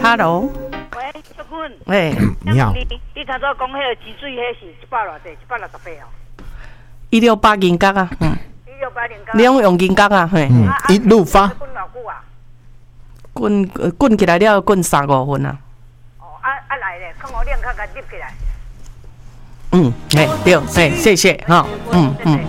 ，Hello， 喂，小坤， 喂， 你好， 你头早讲迄个脊椎，迄是100偌济，168哦。 168银角啊，嗯， 168 你用银角啊，嘿， 一路发。 滚偌久啊？ 滚起来了，滚3-5分啊。 哦，来咧，看我两脚甲立起来。 嗯，嘿，对，嘿，谢谢哈，嗯。